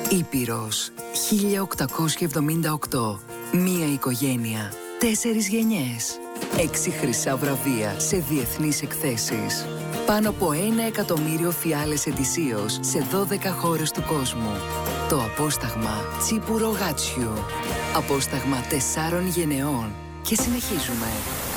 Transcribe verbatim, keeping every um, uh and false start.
Ήπειρος χίλια οκτακόσια εβδομήντα οκτώ. Μία οικογένεια, τέσσερις γενιές. Έξι χρυσά βραβεία σε διεθνείς εκθέσεις. Πάνω από ένα εκατομμύριο φιάλες ετησίως σε δώδεκα χώρες του κόσμου. Το απόσταγμα Τσίπουρο Γάτσιου. Απόσταγμα τεσσάρων γενεών. Και συνεχίζουμε.